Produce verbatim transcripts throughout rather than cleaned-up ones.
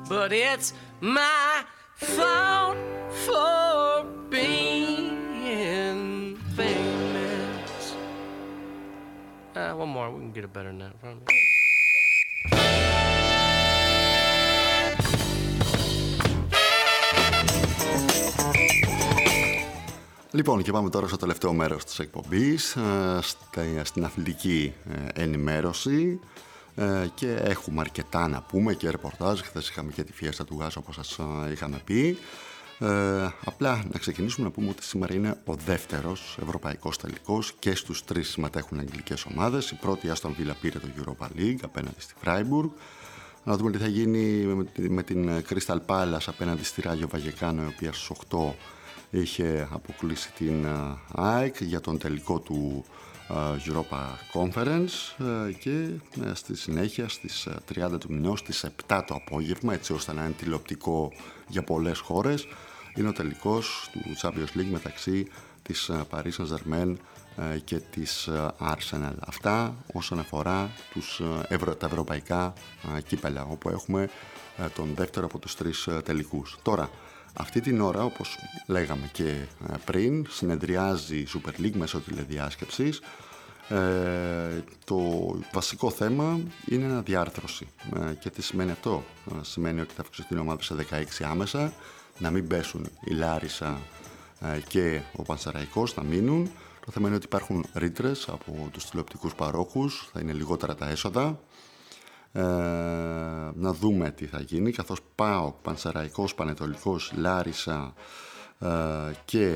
but it's my fault for being famous. Uh, one more, we can get it better than that. Λοιπόν, και πάμε τώρα στο τελευταίο μέρος της εκπομπής, στην αθλητική ενημέρωση, και έχουμε αρκετά να πούμε και ρεπορτάζ. Χθες είχαμε και τη φιέστα του Γάζ, όπως σας είχαμε πει. Ε, απλά να ξεκινήσουμε να πούμε ότι σήμερα είναι ο δεύτερος ευρωπαϊκός τελικός και στους τρεις συμμετέχουν αγγλικές ομάδες. Η πρώτη, η Aston Villa, πήρε το Europa League απέναντι στη Freiburg. Να δούμε τι θα γίνει με την Crystal Palace απέναντι στη Rayo Vallecano, η οποία στις οκτώ είχε αποκλείσει την ΑΕΚ για τον τελικό του Europa Conference, και στη συνέχεια στις τριάντα του μηνός, στις επτά το απόγευμα, έτσι ώστε να είναι τηλεοπτικό για πολλές χώρες, είναι ο τελικός του Champions League μεταξύ της Paris Saint-Germain και της Arsenal. Αυτά όσον αφορά τους ευρω... τα ευρωπαϊκά κύπελα, όπου έχουμε τον δεύτερο από τους τρεις τελικούς. Τώρα, αυτή την ώρα, όπως λέγαμε και πριν, συνεδριάζει η Super League μέσω τηλεδιάσκεψης. Ε, το βασικό θέμα είναι αναδιάρθρωση. Ε, και τι σημαίνει αυτό? Ε, σημαίνει ότι θα αυξηθούν οι ομάδες σε δεκαέξι άμεσα, να μην πέσουν η Λάρισα ε, και ο Πανσεραϊκός, να μείνουν. Το θέμα είναι ότι υπάρχουν ρήτρες από τους τηλεοπτικούς παρόχους, θα είναι λιγότερα τα έσοδα. Ε, να δούμε τι θα γίνει, καθώς ΠΑΟΚ, Πανσεραϊκός, Πανετολικός, Λάρισα ε, και,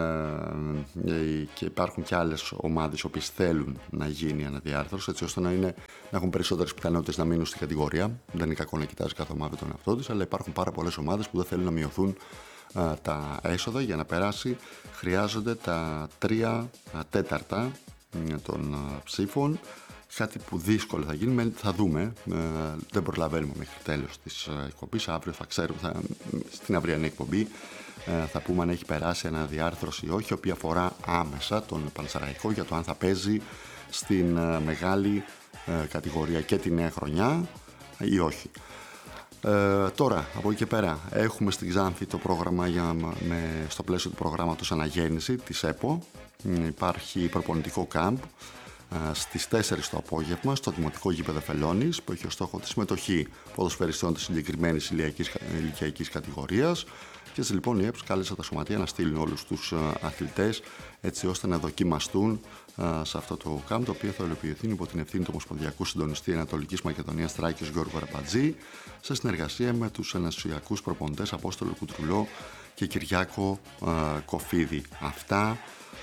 ε, και υπάρχουν και άλλες ομάδες που θέλουν να γίνει αναδιάρθρωση, έτσι ώστε να, είναι, να έχουν περισσότερες πιθανότητες να μείνουν στην κατηγορία. Δεν είναι κακό να κοιτάζει κάθε ομάδα τον εαυτό της, αλλά υπάρχουν πάρα πολλές ομάδες που δεν θέλουν να μειωθούν ε, τα έσοδα. Για να περάσει χρειάζονται τα τρία τέταρτα των ε, ψήφων. Κάτι που δύσκολο θα γίνει, θα δούμε, ε, δεν προλαβαίνουμε μέχρι τέλος της εκπομπής. Αύριο θα ξέρουμε, θα, στην αυριανή εκπομπή ε, θα πούμε αν έχει περάσει αναδιάρθρωση ή όχι, η οποία αφορά άμεσα τον Πανσεραϊκό για το αν θα παίζει στην ε, μεγάλη ε, κατηγορία και τη νέα χρονιά ή όχι. Ε, τώρα, από εκεί και πέρα, έχουμε στην Ξάνθη το πρόγραμμα για, με, στο πλαίσιο του προγράμματος Αναγέννηση της ΕΠΟ. Ε, υπάρχει προπονητικό κάμπ στις τέσσερις το απόγευμα στο Δημοτικό Γήπεδο Φελώνης, που έχει ως στόχο τη συμμετοχή ποδοσφαιριστών της συγκεκριμένης ηλικιακής κατηγορίας. Και έτσι λοιπόν η ΕΠΣ κάλεσε τα σωματεία να στείλουν όλους τους αθλητές, έτσι ώστε να δοκιμαστούν σε αυτό το κάμπ, το οποίο θα υλοποιηθεί υπό την ευθύνη του Ομοσπονδιακού Συντονιστή Ανατολικής Μακεδονίας Θράκης Γιώργου Αραπατζή, σε συνεργασία με τους ενωσιακούς προπονητές Απόστολο Κουτρουλό και Κυριάκο Κοφίδη. Αυτά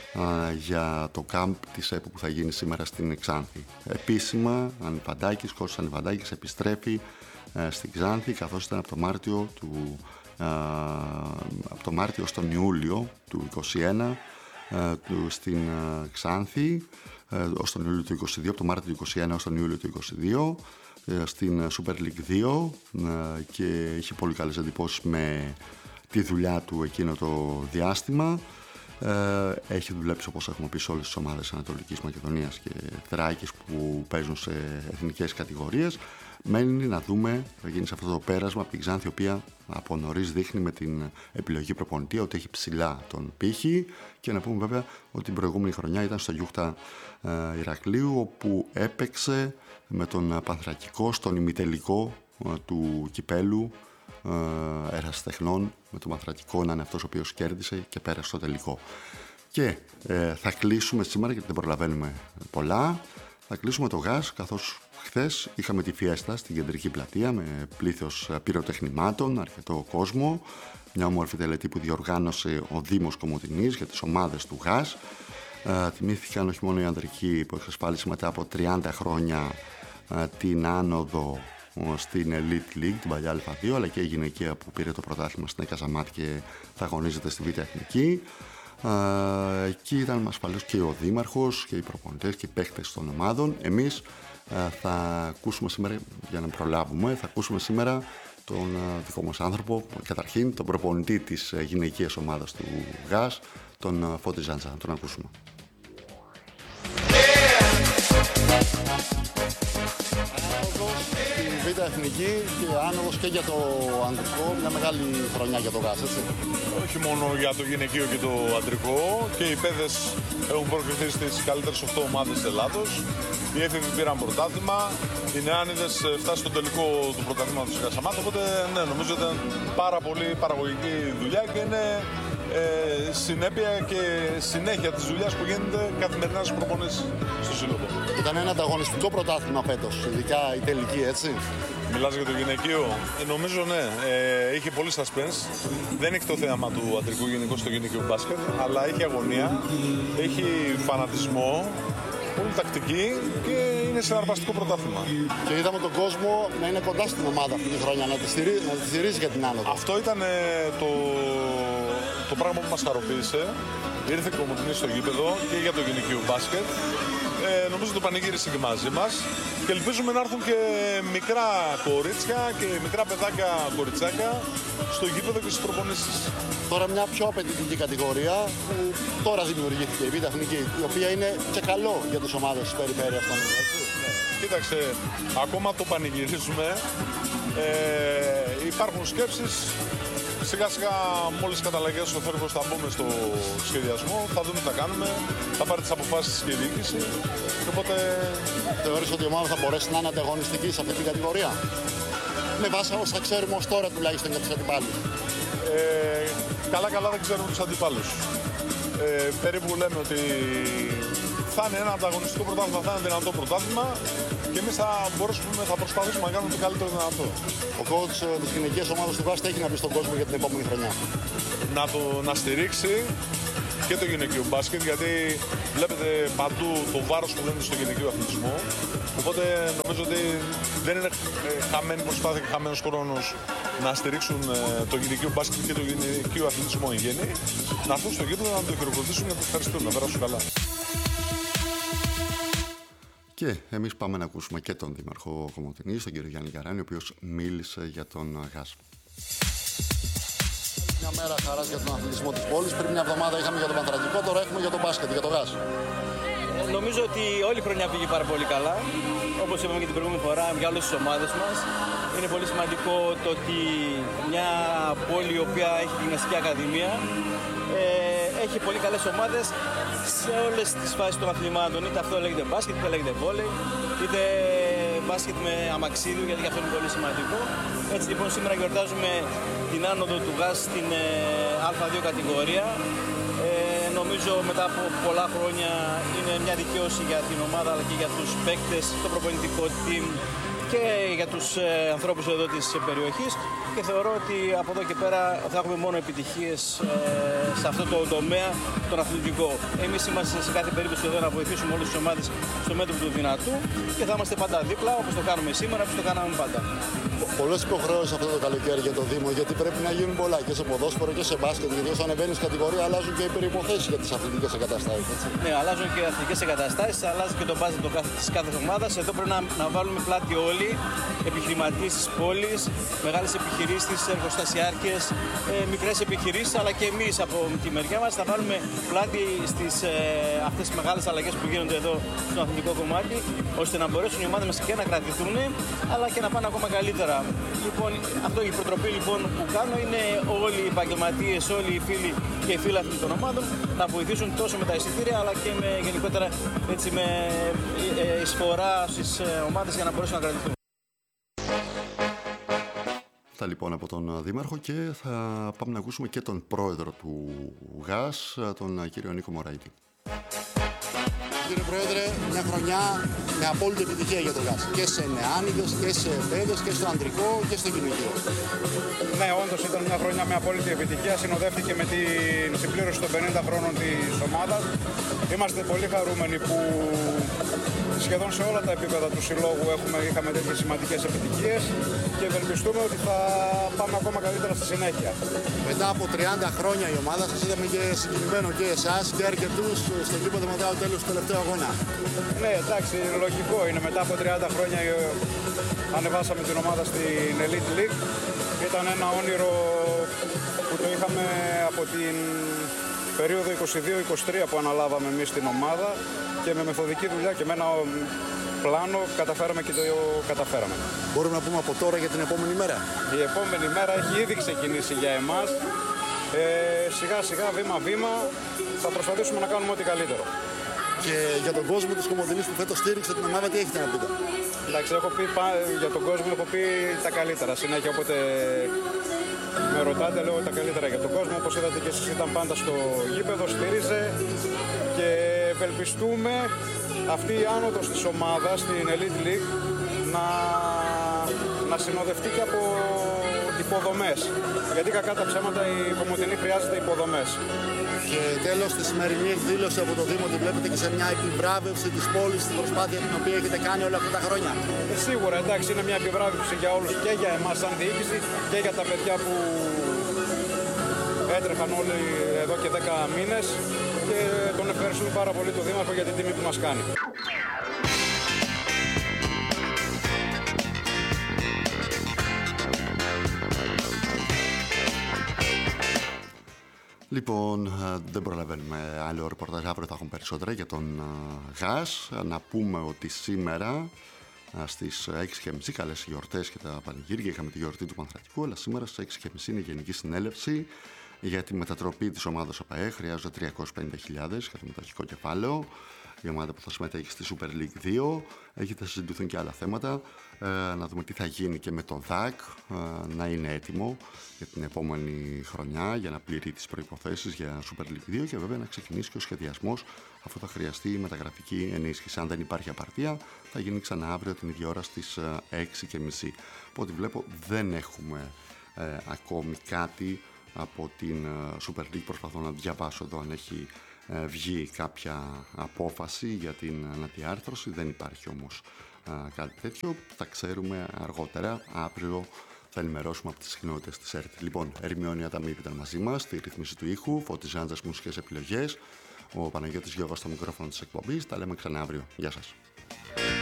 για το κάμπ της ΕΠΟ που θα γίνει σήμερα στην Ξάνθη. Επίσημα, Ανιβαντάκης, Κώστας Ανιβαντάκης επιστρέφει ε, στην Ξάνθη, καθώς ήταν από το Μάρτιο του, ε, από το Μάρτιο στον Ιούλιο του είκοσι ένα ε, του, στην ε, Ξάνθη, ε, ως τον Ιούλιο του είκοσι δύο, από το Μάρτιο του είκοσι ένα ως τον Ιούλιο του είκοσι δύο, ε, στην Super League δύο, ε, και είχε πολύ καλές εντυπώσεις με τη δουλειά του εκείνο το διάστημα. Ε, έχει δουλέψει, όπως έχουμε πει, σε όλες τις ομάδες Ανατολικής Μακεδονίας και Θράκης που παίζουν σε εθνικές κατηγορίες. Μένει να δούμε, θα γίνει σε αυτό το πέρασμα από την Ξάνθη, η οποία από νωρίς δείχνει με την επιλογή προπονητή ότι έχει ψηλά τον πύχη. Και να πούμε βέβαια ότι την προηγούμενη χρονιά ήταν στο Γιούχτα ε, Ηρακλείου, όπου έπαιξε με τον Πανθρακικό στον ημιτελικό ε, του κυπέλου ε, Ερασιτεχνών, με τον Πανθρακικό να είναι αυτός ο οποίος κέρδισε και πέρασε στο τελικό. Και ε, θα κλείσουμε σήμερα, γιατί δεν προλαβαίνουμε πολλά, θα κλείσουμε το ΓΑΣ, καθώς χθες είχαμε τη φιέστα στην κεντρική πλατεία με πλήθος πυροτεχνημάτων, αρκετό κόσμο, μια όμορφη τελετή που διοργάνωσε ο Δήμος Κομοτηνής για τις ομάδες του ΓΑΣ. Ε, τιμήθηκαν όχι μόνο οι ανδρικοί που εξασφάλισε μετά από τριάντα χρόνια ε, την άνοδο στην Elite League, την παλιά Α2, αλλά και η γυναικεία που πήρε το πρωτάθλημα στην Εκαζαμάτη και θα αγωνίζεται στη Β' Εθνική. Ε, εκεί ήταν ασφαλώς και ο Δήμαρχος και οι προπονητές και οι παίχτες των ομάδων. Εμείς ε, θα ακούσουμε σήμερα, για να προλάβουμε, θα ακούσουμε σήμερα τον ε, δικό μας άνθρωπο, καταρχήν τον προπονητή της ε, γυναικείας ομάδας του ΓΑΣ, τον ε, Φώτη Ζάντζα. Να τον ακούσουμε. Yeah. Β' Εθνική και άνοδος και για το ανδρικό, μια μεγάλη χρονιά για το ΓΑΣ, έτσι. Όχι μόνο για το γυναικείο και το αντρικό, και οι παιδες έχουν προκριθεί στις καλύτερες οκτώ ομάδες της Ελλάδος. Οι έφηβοι πήραν πρωτάθλημα, οι νεάνιδες φτάσουν στο τελικό του πρωταθλήματος της Κασαμάτ, οπότε ναι, νομίζω ήταν πάρα πολύ παραγωγική δουλειά και είναι ε, συνέπεια και συνέχεια της δουλειάς που γίνεται καθημερινά στις προπονήσεις στο Σύλλογο. Ήταν ένα ανταγωνιστικό πρωτάθλημα φέτος, ειδικά η τελική, έτσι. Μιλάς για το γυναικείο. Ε, νομίζω ναι. Ε, είχε πολύ suspense. Δεν έχει το θέαμα του αντρικού γενικώς στο γυναικείο μπάσκετ, αλλά έχει αγωνία, έχει φανατισμό, πολύ τακτική και είναι συναρπαστικό πρωτάθλημα. Και είδαμε τον κόσμο να είναι κοντά στην ομάδα αυτή τη χρονιά, να τη στηρίζει, να τη στηρίζει για την άνοδο. Αυτό ήταν ε, το, το πράγμα που μας χαροποίησε. Ήρθε η Κομωτινή στο γήπεδο και για το γυναικείο μπάσκετ. Ε, νομίζω το πανηγύρισε και μαζί μας και ελπίζουμε να έρθουν και μικρά κορίτσια και μικρά παιδάκια κοριτσάκια στο γήπεδο και στις προπονήσεις. Τώρα μια πιο απαιτητική κατηγορία που τώρα δημιουργήθηκε, η Β' Εθνική, η οποία είναι και καλό για τις ομάδες της περιφέρειας των ναι. Κοίταξε, ακόμα το πανηγυρίζουμε, ε, υπάρχουν σκέψεις. Σιγά σιγά μόλις καταλαγιάσει ο Θέρμος θα μπούμε στο σχεδιασμό, θα δούμε τι θα κάνουμε, θα πάρει τις αποφάσεις και η διοίκηση. Οπότε θεωρείς ότι η ομάδα θα μπορέσει να είναι ανταγωνιστική σε αυτή την κατηγορία? Με βάση όσα ξέρουμε ως τώρα τουλάχιστον για τους αντιπάλους. Ε, καλά καλά δεν ξέρουμε τους αντιπάλους. Ε, περίπου λέμε ότι θα είναι ένα ανταγωνιστικό πρωτάθλημα, θα είναι δυνατό πρωτάθλημα και εμείς θα μπορέσουμε, θα προσπαθήσουμε να κάνουμε το καλύτερο δυνατό. Ο coach της γυναικείας ομάδας του ΓΑΣ έχει να πει στον κόσμο για την επόμενη χρονιά. Να, το, να στηρίξει και το γυναικείο μπάσκετ, γιατί βλέπετε παντού το βάρος που δίνεται στο γυναικείο αθλητισμό. Οπότε νομίζω ότι δεν είναι χαμένη προσπάθεια και χαμένος χρόνος να στηρίξουν το γυναικείο μπάσκετ και το γυναικείο αθλητισμό εν γέννη. Να έρθουν στο γήπεδο, να το χειροκροτήσουν και να το ευχαριστούν, να περάσουν καλά. Και εμείς πάμε να ακούσουμε και τον Δήμαρχο Κομωτινής, τον κύριο Γιάννη Καράνη, ο οποίος μίλησε για τον ΓΑΣ. Μια μέρα χαράς για τον αθλητισμό της πόλης. Πριν μια εβδομάδα είχαμε για τον Πανθρακικό, τώρα έχουμε για τον μπάσκετ, για τον ΓΑΣ. Ε, νομίζω ότι όλη η χρονιά πήγε πάρα πολύ καλά. Όπως είπαμε και την προηγούμενη φορά, για όλες τις ομάδες μας. Είναι πολύ σημαντικό το ότι μια πόλη η οποία έχει γυμναστική ακαδημία ε, έχει πολύ καλές ομάδες σε όλες τις φάσεις των αθλημάτων. Είτε αυτό λέγεται μπάσκετ, είτε λέγεται βόλεϊ, είτε μπάσκετ με αμαξίδιο, γιατί αυτό είναι πολύ σημαντικό. Έτσι λοιπόν σήμερα γιορτάζουμε την άνοδο του ΓΑΣ στην ε, Α δύο κατηγορία. Ε, νομίζω μετά από πολλά χρόνια είναι μια δικαίωση για την ομάδα αλλά και για τους παίκτες, το προπονητικό team και για τους ε, ανθρώπους εδώ της περιοχής, και θεωρώ ότι από εδώ και πέρα θα έχουμε μόνο επιτυχίες ε, σε αυτό το τομέα τον αθλητικό. Εμείς είμαστε σε κάθε περίπτωση εδώ να βοηθήσουμε όλες τις ομάδες στο μέτρο του δυνατού και θα είμαστε πάντα δίπλα, όπως το κάνουμε σήμερα, όπως το κάναμε πάντα. Πολλές υποχρεώσεις αυτό το καλοκαίρι για το Δήμο, γιατί πρέπει να γίνουν πολλά και σε ποδόσφαιρο και σε μπάσκετ. Γιατί όσο ανεβαίνει κατηγορία, αλλάζουν και οι περιποθέσεις για τις αθλητικές εγκαταστάσεις. Έτσι. Ναι, αλλάζουν και οι αθλητικές εγκαταστάσεις, αλλάζει και το μπάσκετ της κάθε ομάδας. Εδώ πρέπει να, να βάλουμε πλάτη όλοι, επιχειρηματίες της πόλης, μεγάλες επιχειρήσεις, εργοστασιάρχες, ε, μικρές επιχειρήσεις, αλλά και εμείς από τη μεριά μας θα βάλουμε πλάτη στις ε, αυτές τις μεγάλες αλλαγές που γίνονται εδώ στο αθλητικό κομμάτι, ώστε να μπορέσουν οι ομάδες μας και να κρατηθούν, αλλά και να πάνε ακόμα καλύτερα. Λοιπόν, αυτό η προτροπή λοιπόν που κάνω είναι όλοι οι επαγγελματίες, όλοι οι φίλοι και οι φίλοι των ομάδων να βοηθήσουν τόσο με τα εισιτήρια, αλλά και με, γενικότερα έτσι, με ε, εισφορά στις ομάδες για να μπορέσουν να κρατηθούν. Αυτά λοιπόν από τον Δήμαρχο, και θα πάμε να ακούσουμε και τον πρόεδρο του ΓΑΣ, τον κύριο Νίκο Μωραήτη. Κύριε Πρόεδρε, μια χρονιά με απόλυτη επιτυχία για το ΓΑΣ. Και σε νεάνιδες και σε παιδες και στο αντρικό και στο γυναικείο. Ναι, όντως ήταν μια χρονιά με απόλυτη επιτυχία. Συνοδεύτηκε με την συμπλήρωση των πενήντα χρόνων της ομάδας. Είμαστε πολύ χαρούμενοι που σχεδόν σε όλα τα επίπεδα του συλλόγου έχουμε, είχαμε τέτοιες σημαντικές επιτυχίες και ευελπιστούμε ότι θα πάμε ακόμα καλύτερα στη συνέχεια. Μετά από τριάντα χρόνια η ομάδα σας είδαμε και συγκεκριμένο και εσάς και αρκετούς στο γήπεδο μετά το τέλος του τελευταίου αγώνα. Ναι, εντάξει, λογικό είναι. Μετά από τριάντα χρόνια ανεβάσαμε την ομάδα στην Elite League. Ήταν ένα όνειρο που το είχαμε από την περίοδο είκοσι δύο είκοσι τρία που αναλάβαμε εμείς την ομάδα, και με μεθοδική δουλειά και με ένα πλάνο καταφέραμε και το καταφέραμε. Μπορούμε να πούμε από τώρα για την επόμενη μέρα. Η επόμενη μέρα έχει ήδη ξεκινήσει για εμάς. Ε, σιγά σιγά, βήμα βήμα, θα προσπαθήσουμε να κάνουμε ό,τι καλύτερο. Και για τον κόσμο της Κομοδινής που φέτος στήριξε την ομάδα, τι έχετε να πείτε? Εντάξει, έχω πει, για τον κόσμο έχω πει τα καλύτερα. Συνέχεια, όποτε με ρωτάτε, λέω τα καλύτερα για τον κόσμο. Όπως είδατε και εσείς, ήταν πάντα στο γήπεδο, στήριζε και ευελπιστούμε αυτή η άνοδος της ομάδας στην Elite League να, να συνοδευτεί και από υποδομές. Γιατί κακά τα ψέματα η Κομοτηνή χρειάζεται υποδομές. Και τέλος, τη σημερινή εκδήλωση από το Δήμο τη βλέπετε και σε μια επιβράβευση της πόλης στην προσπάθεια την οποία έχετε κάνει όλα αυτά τα χρόνια. Ε, σίγουρα, εντάξει, είναι μια επιβράβευση για όλους και για εμάς σαν διοίκηση και για τα παιδιά που έτρεχαν όλοι εδώ και δέκα μήνες και τον ευχαριστούμε πάρα πολύ τον Δήμαρχο για την τιμή που μας κάνει. Λοιπόν, δεν προλαβαίνουμε άλλο ρεπορτάζ, αύριο θα έχουμε περισσότερα για τον ΓΑΣ. Να πούμε ότι σήμερα στις έξι και μισή, καλές γιορτές και τα πανηγύρια, είχαμε τη γιορτή του Πανθρακικού, αλλά σήμερα στις έξι και μισή είναι η Γενική Συνέλευση για τη μετατροπή της ομάδας ΟΠΑΕ. Χρειάζονται τριακόσιες πενήντα χιλιάδες για το μετοχικό κεφάλαιο. Η ομάδα που θα συμμετέχει στη Super League δύο. Εκεί θα συζητηθούν και άλλα θέματα. Ε, να δούμε τι θα γίνει και με τον ΔΑΚ, ε, να είναι έτοιμο για την επόμενη χρονιά για να πληρεί τις προϋποθέσεις για Super League δύο και βέβαια να ξεκινήσει και ο σχεδιασμός αφού θα χρειαστεί η μεταγραφική ενίσχυση. Αν δεν υπάρχει απαρτία, θα γίνει ξανά αύριο την ίδια ώρα στις έξι και μισή. Από ό,τι βλέπω δεν έχουμε ε, ακόμη κάτι από την Super League. Προσπαθώ να διαβάσω εδώ αν έχει βγει κάποια απόφαση για την αναδιάρθρωση. Δεν υπάρχει όμως α, κάτι τέτοιο. Θα ξέρουμε αργότερα. Αύριο θα ενημερώσουμε από τις συχνότητες της ΕΡΤ. Λοιπόν, Ερμιόνη Αταμίου ήταν μαζί μας στη ρύθμιση του ήχου, Φώτης Ζάντζας μουσικές επιλογές, ο Παναγιώτης Γιώργος στο μικρόφωνο της εκπομπής. Τα λέμε ξανά αύριο. Γεια σας.